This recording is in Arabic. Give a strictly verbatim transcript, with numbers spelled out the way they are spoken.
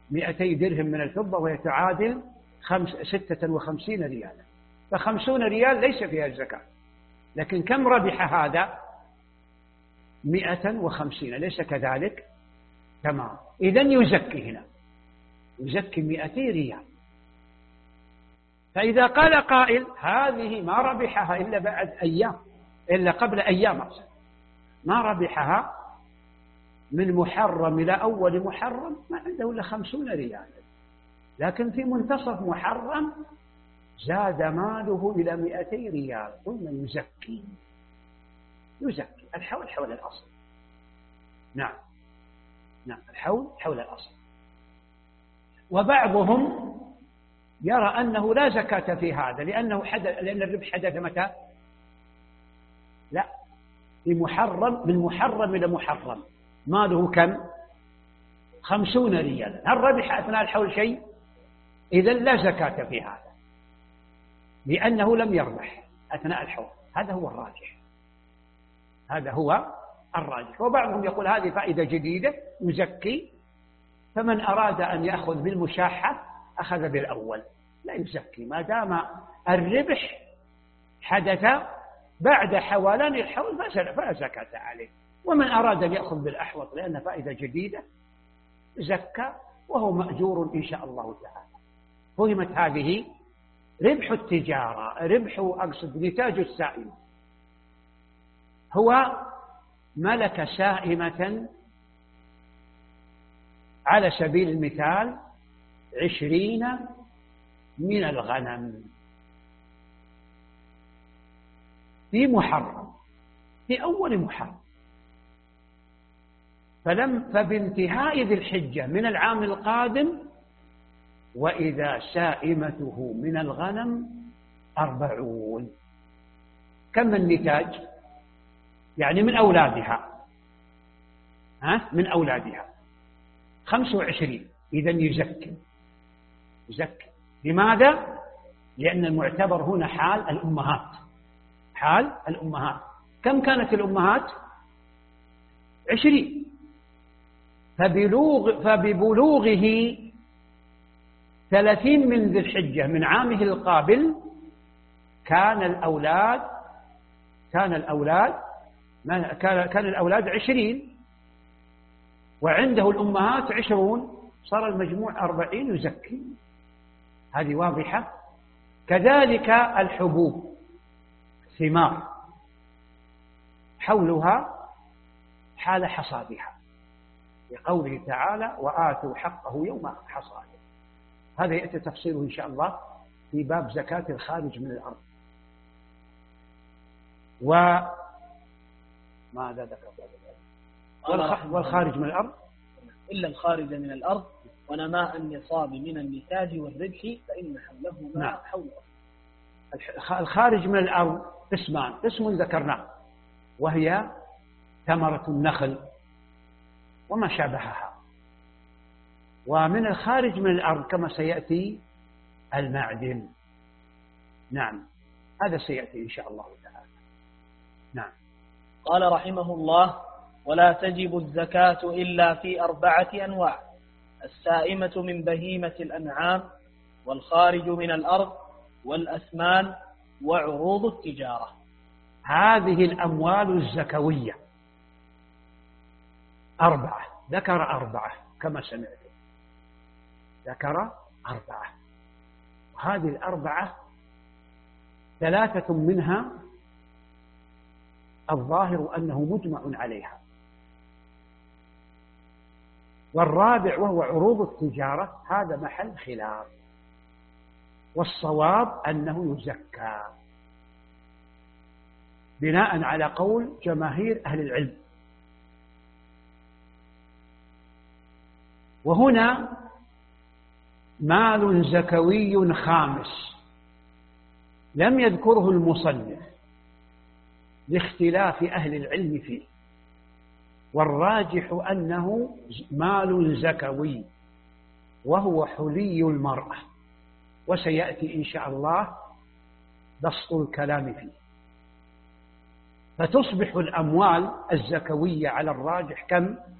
مئتي درهم من الفضة وهي تعادل خمس ستة وخمسين ريالا، فخمسون ريال ليس فيها الزكاة. لكن كم ربح هذا؟ مئة وخمسين، ليس كذلك؟ تمام. إذن يزكي هنا، يزكي مئتي ريال. فإذا قال قائل هذه ما ربحها إلا بعد أيام، إلا قبل أيام، ما ربحها من محرم إلى أول محرم، ما عنده إلا خمسون ريال، لكن في منتصف محرم زاد ماله إلى مئتي ريال، قلنا يزكي، يزكي الحول حول الأصل. نعم نعم، الحول حول الأصل. وبعضهم يرى أنه لا زكاة في هذا لأنه حدث، لأن الربح حدث متى؟ لا، في محرم، من محرم إلى محرم، ماله كم؟ خمسون ريالا. هل ربح أثناء الحول شيء؟ إذن لا زكاة في هذا لأنه لم يربح أثناء الحول. هذا هو الراجح، هذا هو الراجح. وبعضهم يقول هذه فائدة جديدة يزكي، فمن أراد أن يأخذ بالمشاحة أخذ بالأول، لا يزكي ما دام الربح حدث بعد حولان الحول فلا زكاة عليه. ومن أراد أن يأخذ بالأحوط لأن فائدة جديدة زكى وهو مأجور إن شاء الله تعالى. فهمت هذه؟ ربح التجارة، ربح أقصد نتاج السائمة، هو ملك سائمة على سبيل المثال عشرين من الغنم في محرم، في أول محرم، فلم فبانتهاء ذي الحجة من العام القادم وإذا سائمته من الغنم أربعون. كم النتاج؟ يعني من أولادها، ها من أولادها خمسة وعشرين. إذن يزكي، يزكي. لماذا؟ لأن المعتبر هنا حال الأمهات، حال الأمهات. كم كانت الأمهات؟ عشرين. فبلوغ فببلوغه ثلاثين من ذي الحجة من عامه القابل كان الأولاد كان الأولاد كان كان الأولاد عشرين، وعنده الأمهات عشرون، صار المجموع أربعين، يزكي. هذه واضحة. كذلك الحبوب، ثمار، حولها حال حصادها، لقوله تعالى وآتوا حقه يوم حصاده. هذا يأتي تفصيله إن شاء الله في باب زكاة الخارج من الأرض. وماذا ذكر؟ والخارج من الأرض إلا الخارج من الأرض ونماء النصاب من النتاج والربح فإن حوله ما حوله. الخارج من الأرض قسمان، قسم ذكرناه وهي ثمرة النخل وما شابهها، ومن الخارج من الأرض كما سيأتي المعدن. نعم، هذا سيأتي إن شاء الله تعالى. نعم. قال رحمه الله ولا تجب الزكاة إلا في أربعة أنواع: السائمة من بهيمة الأنعام، والخارج من الأرض، والأثمان، وعروض التجارة. هذه الأموال الزكوية أربعة، ذكر أربعة كما سمعت، ذكر أربعة. وهذه الأربعة ثلاثة منها الظاهر أنه مجمع عليها، والرابع وهو عروض التجارة هذا محل خلاف، والصواب أنه يزكى بناء على قول جماهير أهل العلم. وهنا مال زكوي خامس لم يذكره المصنف لاختلاف أهل العلم فيه، والراجح أنه مال زكوي وهو حلي المرأة، وسيأتي إن شاء الله بسط الكلام فيه. فتصبح الأموال الزكوية على الراجح كم؟